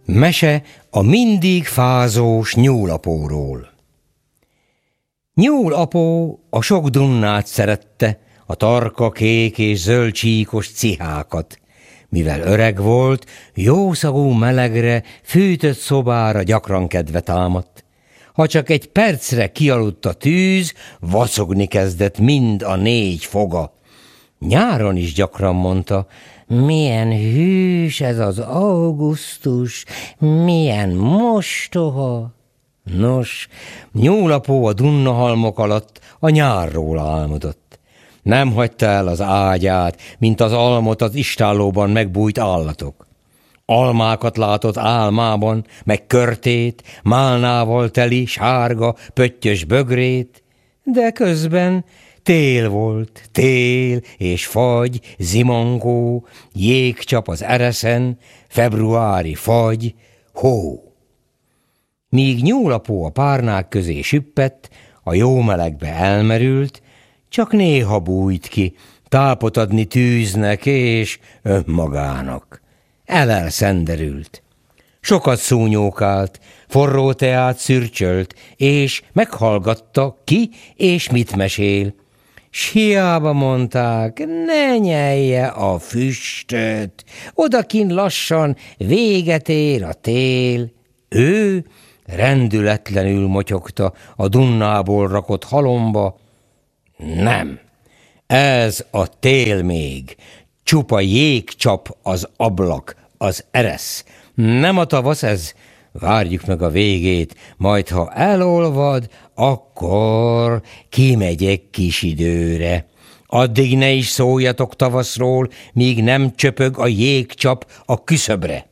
Mese a mindig fázós nyúlapóról. Nyúlapó a sok dunnát szerette, a tarka kék és zöld csíkos cihákat. Mivel öreg volt, jószagú melegre, fűtött szobára gyakran kedve támadt. Ha csak egy percre kialudt a tűz, vacogni kezdett mind a 4 foga. Nyáron is gyakran mondta: milyen hűs ez az augusztus, milyen mostoha. Nos, nyúlapó a dunnahalmok alatt a nyárról álmodott. Nem hagyta el az ágyát, mint az almot az istállóban megbújt állatok. Almákat látott álmában, meg körtét, málnával teli, sárga, pöttyös bögrét, de közben tél volt, tél és fagy, zimongó, jégcsap az ereszen, februári fagy, hó. Míg nyúlapó a párnák közé süppett, a jó melegbe elmerült, csak néha bújt ki, tápot adni tűznek és önmagának. Elelszenderült. Sokat szúnyókált, forró teát szürcsölt, és meghallgatta, ki és mit mesél. S hiába mondták, ne nyelje a füstöt, odakin lassan véget ér a tél. Ő rendületlenül motyogta a dunnából rakott halomba. Nem, ez a tél még, csupa jégcsap az ablak, az eresz. Nem a tavasz ez, várjuk meg a végét, majd ha elolvad, akkor kimegyek kis időre. Addig ne is szóljatok tavaszról, míg nem csöpög a jégcsap a küszöbre.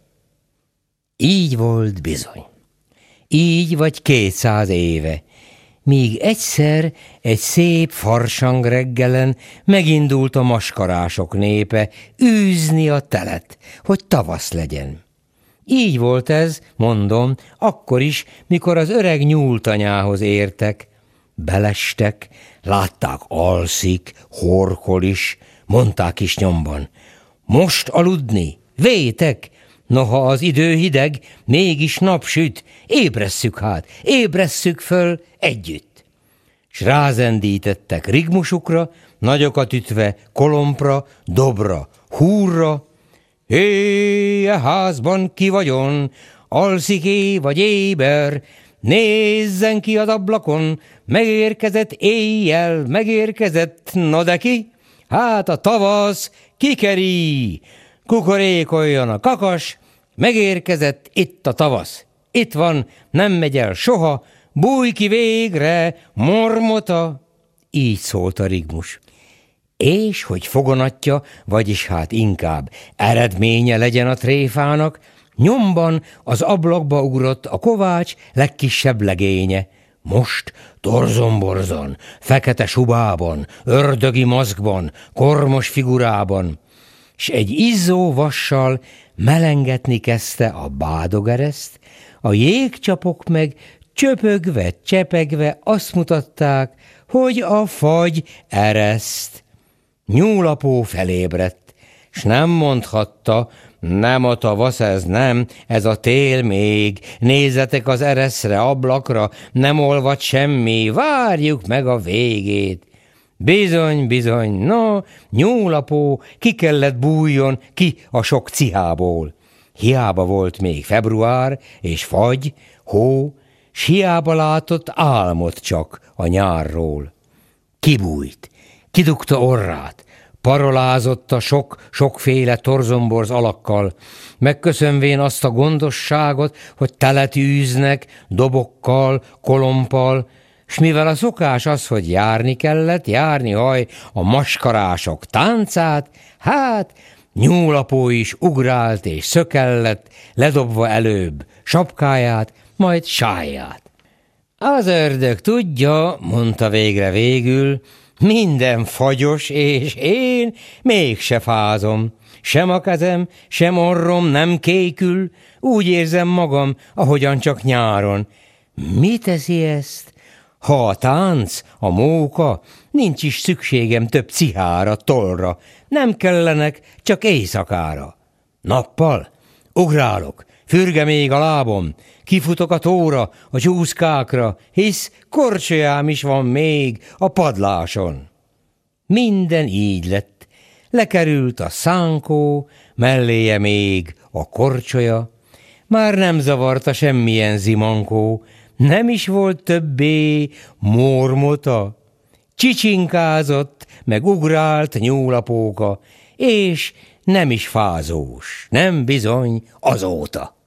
Így volt bizony. Így vagy 200 éve, míg egyszer egy szép farsang reggelen megindult a maskarások népe űzni a telet, hogy tavasz legyen. Így volt ez, mondom, akkor is, mikor az öreg nyúltanyához értek. Belestek, látták alszik, horkol is, mondták is nyomban: most aludni, vétek! Noha az idő hideg, mégis napsüt, ébresszük hát, ébresszük föl együtt. S rázendítettek rigmusukra, nagyokat ütve, kolompra, dobra, húrra. Hé, a házban ki vagyon, alszik-é vagy éber, nézzen ki az ablakon, megérkezett éjjel, megérkezett, na de ki? Hát a tavasz kikeri, kukorékoljon a kakas, megérkezett itt a tavasz. Itt van, nem megy el soha, bújj ki végre, mormota. Így szólt a rigmus. És hogy foganatja, vagyis hát inkább eredménye legyen a tréfának, nyomban az ablakba ugrott a kovács legkisebb legénye. Most torzomborzon, fekete subában, ördögi maszkban, kormos figurában, s egy izzó vassal melengetni kezdte a bádogereszt, a jégcsapok meg csöpögve, csepegve azt mutatták, hogy a fagy ereszt. Nyúlapó felébredt, s nem mondhatta: nem a tavasz ez, nem, ez a tél még, nézzetek az ereszre, ablakra, nem olvad semmi, várjuk meg a végét. Bizony, bizony, no, nyúlapó ki kellett bújjon ki a sok cihából. Hiába volt még február, és fagy, hó, s hiába látott álmot csak a nyárról. Kibújt, kidugta orrát, parolázott a sokféle torzomborz alakkal, megköszönvén azt a gondosságot, hogy telet űznek dobokkal, kolompal, s mivel a szokás az, hogy járni kellett, járni haj a maskarások táncát, hát nyúlapó is ugrált és szökellett, ledobva előbb sapkáját, majd sáját. Az ördög tudja, mondta végül, minden fagyos, és én mégse fázom. Sem a kezem, sem orrom nem kékül, úgy érzem magam, ahogyan csak nyáron. Mi teszi ezt? Ha a tánc, a móka, nincs is szükségem több cihára, tollra, nem kellenek, csak éjszakára. Nappal? Ugrálok, fürge még a lábom, kifutok a tóra, a csúszkákra, hisz korcsolyám is van még a padláson. Minden így lett, lekerült a szánkó, melléje még a korcsolya, már nem zavarta semmilyen zimankó, nem is volt többé mormota. Csicsinkázott, meg ugrált nyúlapóka, és nem is fázós, nem bizony azóta.